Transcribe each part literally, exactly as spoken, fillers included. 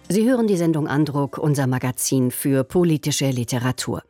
Sie hören die Sendung Andruck, unser Magazin für politische Literatur.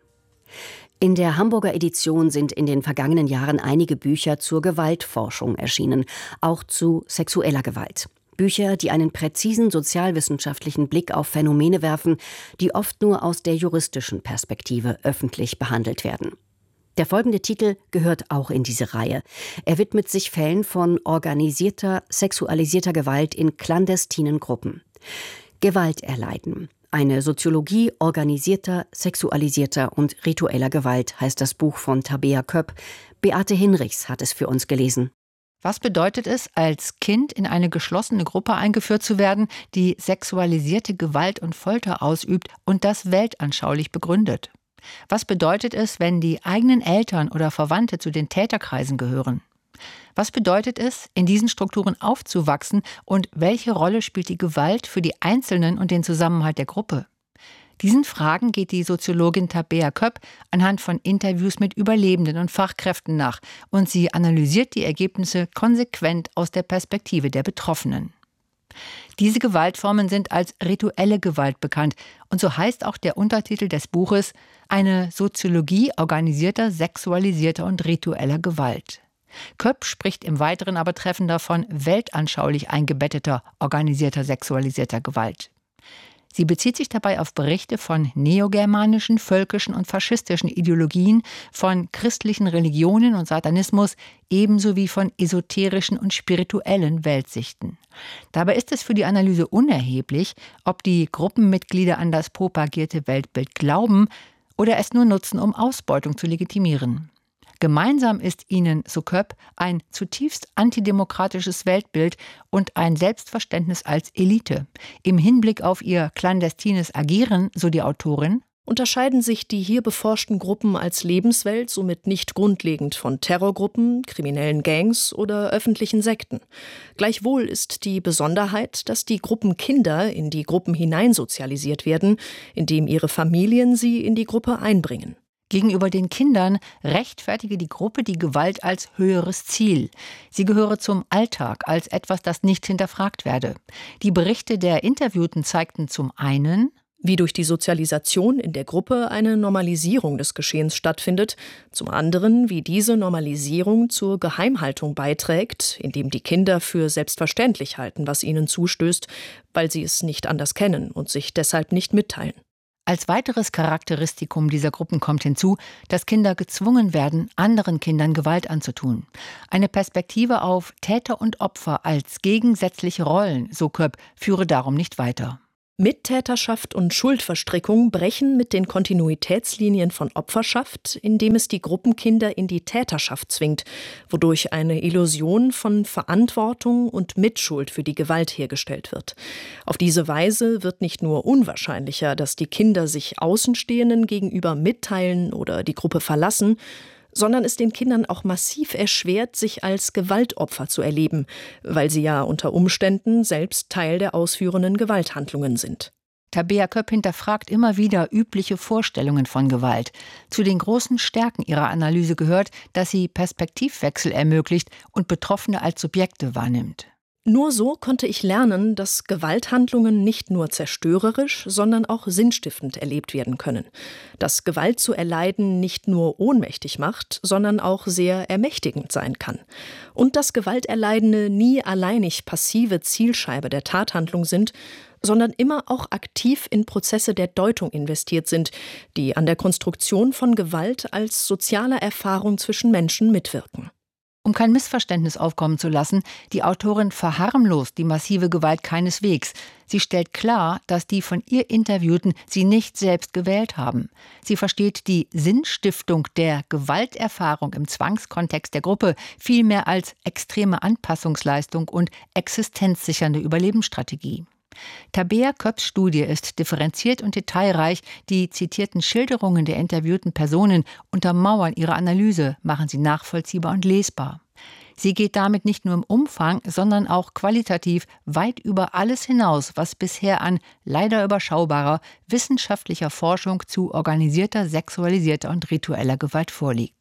In der Hamburger Edition sind in den vergangenen Jahren einige Bücher zur Gewaltforschung erschienen, auch zu sexueller Gewalt. Bücher, die einen präzisen sozialwissenschaftlichen Blick auf Phänomene werfen, die oft nur aus der juristischen Perspektive öffentlich behandelt werden. Der folgende Titel gehört auch in diese Reihe. Er widmet sich Fällen von organisierter, sexualisierter Gewalt in clandestinen Gruppen. Gewalt erleiden. Eine Soziologie organisierter, sexualisierter und ritueller Gewalt heißt das Buch von Tabea Köpp. Beate Hinrichs hat es für uns gelesen. Was bedeutet es, als Kind in eine geschlossene Gruppe eingeführt zu werden, die sexualisierte Gewalt und Folter ausübt und das weltanschaulich begründet? Was bedeutet es, wenn die eigenen Eltern oder Verwandte zu den Täterkreisen gehören? Was bedeutet es, in diesen Strukturen aufzuwachsen und welche Rolle spielt die Gewalt für die Einzelnen und den Zusammenhalt der Gruppe? Diesen Fragen geht die Soziologin Tabea Köpp anhand von Interviews mit Überlebenden und Fachkräften nach und sie analysiert die Ergebnisse konsequent aus der Perspektive der Betroffenen. Diese Gewaltformen sind als rituelle Gewalt bekannt und so heißt auch der Untertitel des Buches »Eine Soziologie organisierter, sexualisierter und ritueller Gewalt«. Köpp spricht im Weiteren aber treffender von weltanschaulich eingebetteter, organisierter, sexualisierter Gewalt. Sie bezieht sich dabei auf Berichte von neogermanischen, völkischen und faschistischen Ideologien, von christlichen Religionen und Satanismus, ebenso wie von esoterischen und spirituellen Weltsichten. Dabei ist es für die Analyse unerheblich, ob die Gruppenmitglieder an das propagierte Weltbild glauben oder es nur nutzen, um Ausbeutung zu legitimieren. Gemeinsam ist ihnen, so Köpp, ein zutiefst antidemokratisches Weltbild und ein Selbstverständnis als Elite. Im Hinblick auf ihr clandestines Agieren, so die Autorin, unterscheiden sich die hier beforschten Gruppen als Lebenswelt somit nicht grundlegend von Terrorgruppen, kriminellen Gangs oder öffentlichen Sekten. Gleichwohl ist die Besonderheit, dass die Gruppenkinder in die Gruppen hineinsozialisiert werden, indem ihre Familien sie in die Gruppe einbringen. Gegenüber den Kindern rechtfertige die Gruppe die Gewalt als höheres Ziel. Sie gehöre zum Alltag als etwas, das nicht hinterfragt werde. Die Berichte der Interviewten zeigten zum einen, wie durch die Sozialisation in der Gruppe eine Normalisierung des Geschehens stattfindet, zum anderen, wie diese Normalisierung zur Geheimhaltung beiträgt, indem die Kinder für selbstverständlich halten, was ihnen zustößt, weil sie es nicht anders kennen und sich deshalb nicht mitteilen. Als weiteres Charakteristikum dieser Gruppen kommt hinzu, dass Kinder gezwungen werden, anderen Kindern Gewalt anzutun. Eine Perspektive auf Täter und Opfer als gegensätzliche Rollen, so Köpp, führe darum nicht weiter. Mittäterschaft und Schuldverstrickung brechen mit den Kontinuitätslinien von Opferschaft, indem es die Gruppenkinder in die Täterschaft zwingt, wodurch eine Illusion von Verantwortung und Mitschuld für die Gewalt hergestellt wird. Auf diese Weise wird nicht nur unwahrscheinlicher, dass die Kinder sich Außenstehenden gegenüber mitteilen oder die Gruppe verlassen, sondern es den Kindern auch massiv erschwert, sich als Gewaltopfer zu erleben, weil sie ja unter Umständen selbst Teil der ausführenden Gewalthandlungen sind. Tabea Köpp hinterfragt immer wieder übliche Vorstellungen von Gewalt. Zu den großen Stärken ihrer Analyse gehört, dass sie Perspektivwechsel ermöglicht und Betroffene als Subjekte wahrnimmt. Nur so konnte ich lernen, dass Gewalthandlungen nicht nur zerstörerisch, sondern auch sinnstiftend erlebt werden können. Dass Gewalt zu erleiden nicht nur ohnmächtig macht, sondern auch sehr ermächtigend sein kann. Und dass Gewalterleidende nie alleinig passive Zielscheibe der Tathandlung sind, sondern immer auch aktiv in Prozesse der Deutung investiert sind, die an der Konstruktion von Gewalt als sozialer Erfahrung zwischen Menschen mitwirken. Um kein Missverständnis aufkommen zu lassen, die Autorin verharmlost die massive Gewalt keineswegs. Sie stellt klar, dass die von ihr Interviewten sie nicht selbst gewählt haben. Sie versteht die Sinnstiftung der Gewalterfahrung im Zwangskontext der Gruppe vielmehr als extreme Anpassungsleistung und existenzsichernde Überlebensstrategie. Tabea Köpps Studie ist differenziert und detailreich. Die zitierten Schilderungen der interviewten Personen untermauern ihre Analyse, machen sie nachvollziehbar und lesbar. Sie geht damit nicht nur im Umfang, sondern auch qualitativ weit über alles hinaus, was bisher an leider überschaubarer wissenschaftlicher Forschung zu organisierter, sexualisierter und ritueller Gewalt vorliegt.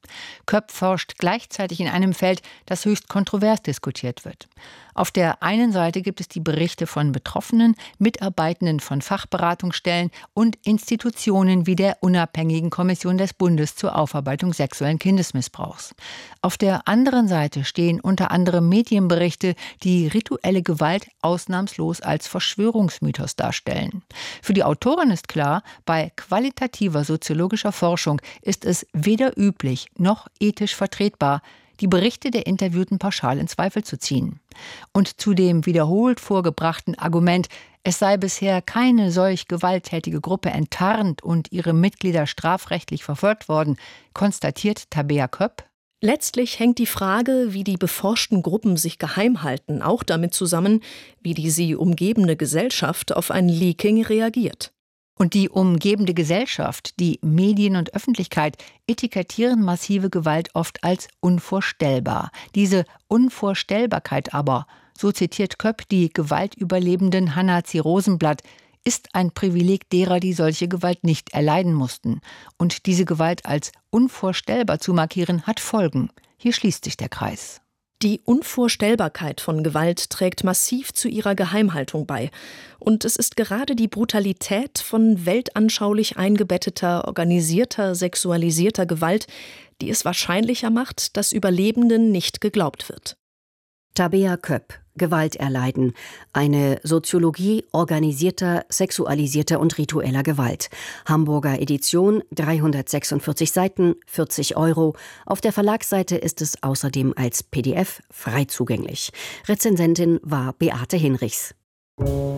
Köpp forscht gleichzeitig in einem Feld, das höchst kontrovers diskutiert wird. Auf der einen Seite gibt es die Berichte von Betroffenen, Mitarbeitenden von Fachberatungsstellen und Institutionen wie der Unabhängigen Kommission des Bundes zur Aufarbeitung sexuellen Kindesmissbrauchs. Auf der anderen Seite stehen unter anderem Medienberichte, die rituelle Gewalt ausnahmslos als Verschwörungsmythos darstellen. Für die Autorin ist klar, bei qualitativer soziologischer Forschung ist es weder üblich noch ethisch vertretbar, die Berichte der Interviewten pauschal in Zweifel zu ziehen. Und zu dem wiederholt vorgebrachten Argument, es sei bisher keine solch gewalttätige Gruppe enttarnt und ihre Mitglieder strafrechtlich verfolgt worden, konstatiert Tabea Köpp: Letztlich hängt die Frage, wie die beforschten Gruppen sich geheim halten, auch damit zusammen, wie die sie umgebende Gesellschaft auf ein Leaking reagiert. Und die umgebende Gesellschaft, die Medien und Öffentlichkeit etikettieren massive Gewalt oft als unvorstellbar. Diese Unvorstellbarkeit aber, so zitiert Köpp die Gewaltüberlebenden Hanna C. Rosenblatt, ist ein Privileg derer, die solche Gewalt nicht erleiden mussten. Und diese Gewalt als unvorstellbar zu markieren, hat Folgen. Hier schließt sich der Kreis. Die Unvorstellbarkeit von Gewalt trägt massiv zu ihrer Geheimhaltung bei. Und es ist gerade die Brutalität von weltanschaulich eingebetteter, organisierter, sexualisierter Gewalt, die es wahrscheinlicher macht, dass Überlebenden nicht geglaubt wird. Tabea Köpp, Gewalt erleiden. Eine Soziologie organisierter, sexualisierter und ritueller Gewalt. Hamburger Edition, dreihundertsechsundvierzig Seiten, vierzig Euro. Auf der Verlagsseite ist es außerdem als P D F frei zugänglich. Rezensentin war Beate Hinrichs.